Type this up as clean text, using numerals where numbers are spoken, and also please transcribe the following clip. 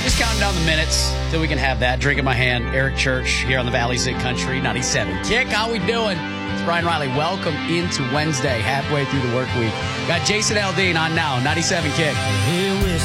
Just counting down the minutes till we can have that. Drink in my hand. Eric Church here on the Valley Zig Country 97 Kick. How we doing? It's Brian Riley. Welcome into Wednesday, halfway through the work week. Got Jason Aldean on now, 97 Kick.